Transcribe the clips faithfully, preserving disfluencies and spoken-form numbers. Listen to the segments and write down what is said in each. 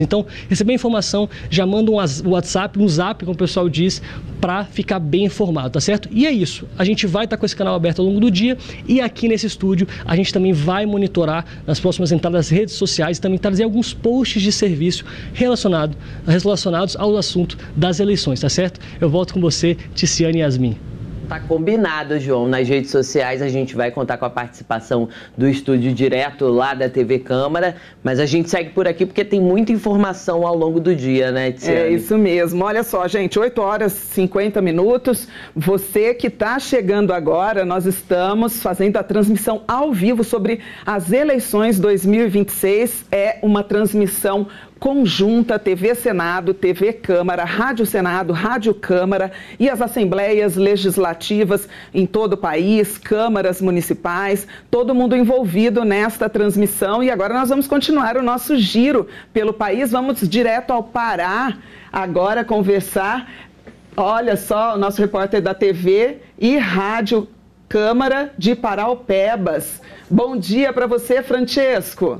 Então, receber informação, já manda um WhatsApp, um Zap, como o pessoal diz, para ficar bem informado, tá certo? E é isso, a gente vai estar com esse canal aberto ao longo do dia e aqui nesse estúdio a gente também vai monitorar nas próximas entradas das redes sociais e também trazer alguns posts de serviço relacionado, relacionados ao assunto das eleições, tá certo? Eu volto com você, Ticiane e Yasmin. Tá combinado, João. Nas redes sociais a gente vai contar com a participação do estúdio direto lá da T V Câmara, mas a gente segue por aqui porque tem muita informação ao longo do dia, né, Tiziane? É isso mesmo. Olha só, gente, oito horas e cinquenta minutos. Você que está chegando agora, nós estamos fazendo a transmissão ao vivo sobre as eleições dois mil e vinte e seis. É uma transmissão conjunta, T V Senado, T V Câmara, Rádio Senado, Rádio Câmara e as assembleias legislativas em todo o país, câmaras municipais, todo mundo envolvido nesta transmissão. E agora nós vamos continuar o nosso giro pelo país, vamos direto ao Pará, agora conversar, olha só, o nosso repórter da T V e Rádio Câmara de Paraupebas. Bom dia para você, Francesco.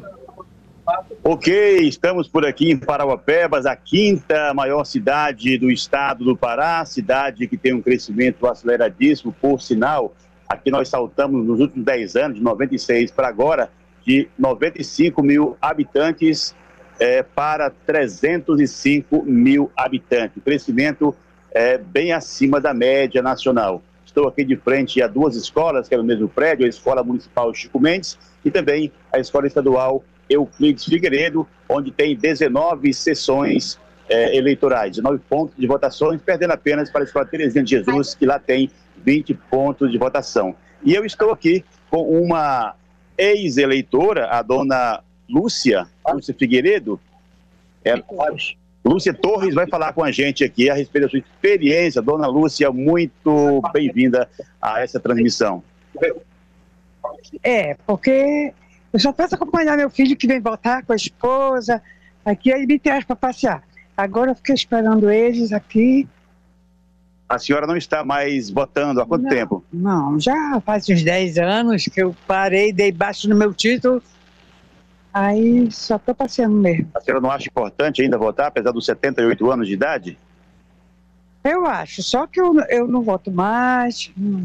Ok, estamos por aqui em Paraupebas, a quinta maior cidade do estado do Pará, cidade que tem um crescimento aceleradíssimo, por sinal, aqui nós saltamos nos últimos dez anos, de noventa e seis para agora, de noventa e cinco mil habitantes é, para trezentos e cinco mil habitantes, o crescimento é bem acima da média nacional. Estou aqui de frente a duas escolas, que é no mesmo prédio, a Escola Municipal Chico Mendes e também a Escola Estadual Euclides Figueiredo, onde tem dezenove sessões é, eleitorais, dezenove pontos de votações, perdendo apenas para a Escola Terezinha de Jesus, que lá tem vinte pontos de votação. E eu estou aqui com uma ex-eleitora, a dona Lúcia, Lúcia Figueiredo. Ela, Lúcia Torres vai falar com a gente aqui a respeito da sua experiência. Dona Lúcia, muito bem-vinda a essa transmissão. É, porque eu só posso acompanhar meu filho que vem voltar com a esposa, aqui aí me traz para passear. Agora eu fiquei esperando eles aqui. A senhora não está mais votando há quanto não, tempo? Não, já faz uns dez anos que eu parei, dei baixo no meu título, aí só estou passeando mesmo. A senhora não acha importante ainda votar, apesar dos setenta e oito anos de idade? Eu acho, só que eu, eu não voto mais, não,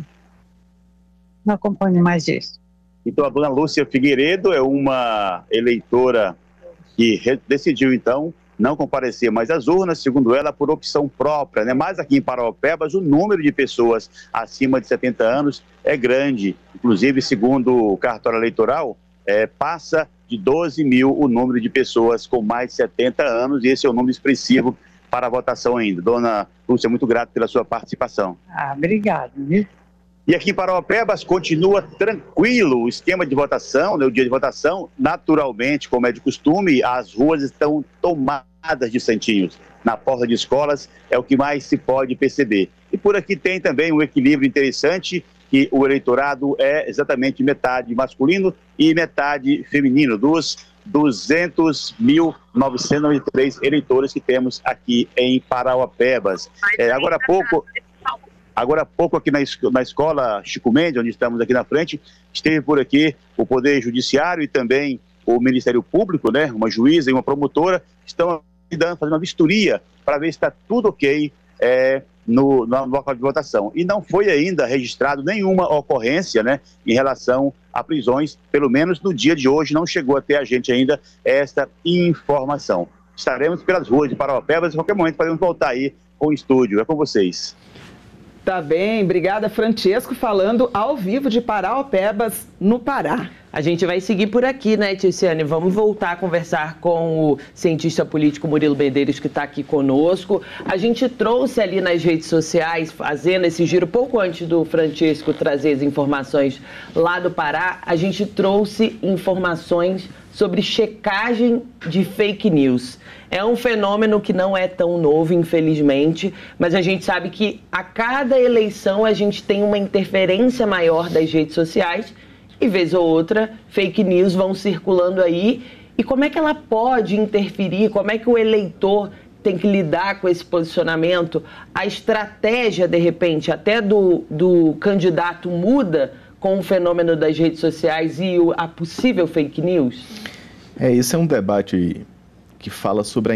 não acompanho mais isso. Então, a dona Lúcia Figueiredo é uma eleitora que decidiu, então, não comparecer mais às urnas, segundo ela, por opção própria, né? Mas aqui em Paraupebas, o número de pessoas acima de setenta anos é grande. Inclusive, segundo o cartório eleitoral, é, passa de doze mil o número de pessoas com mais de setenta anos, e esse é o número expressivo para a votação ainda. Dona Lúcia, muito grato pela sua participação. Ah, obrigado, viu? E aqui em Paraupebas continua tranquilo o esquema de votação, né, o dia de votação. Naturalmente, como é de costume, as ruas estão tomadas de santinhos. Na porta de escolas é o que mais se pode perceber. E por aqui tem também um equilíbrio interessante, que o eleitorado é exatamente metade masculino e metade feminino, dos duzentos mil novecentos e noventa e três eleitores que temos aqui em Paraupebas. É, agora há pouco... Agora há pouco aqui na, na escola Chico Mendes, onde estamos aqui na frente, esteve por aqui o Poder Judiciário e também o Ministério Público, né? Uma juíza e uma promotora, estão fazendo uma vistoria para ver se está tudo ok é, no, no local de votação. E não foi ainda registrado nenhuma ocorrência, né, em relação a prisões, pelo menos no dia de hoje não chegou até a gente ainda esta informação. Estaremos pelas ruas de Paraupebas, em qualquer momento podemos voltar aí com o estúdio. É com vocês. Tá bem, obrigada, Francesco, falando ao vivo de Paraupebas, no Pará. A gente vai seguir por aqui, né, Ticiane? Vamos voltar a conversar com o cientista político Murilo Medeiros, que está aqui conosco. A gente trouxe ali nas redes sociais, fazendo esse giro pouco antes do Francesco trazer as informações lá do Pará, a gente trouxe informações sobre checagem de fake news. É um fenômeno que não é tão novo, infelizmente, mas a gente sabe que a cada eleição a gente tem uma interferência maior das redes sociais e, vez ou outra, fake news vão circulando aí. E como é que ela pode interferir? Como é que o eleitor tem que lidar com esse posicionamento? A estratégia, de repente, até do, do candidato muda com o fenômeno das redes sociais e a possível fake news? É, isso é um debate que fala sobre a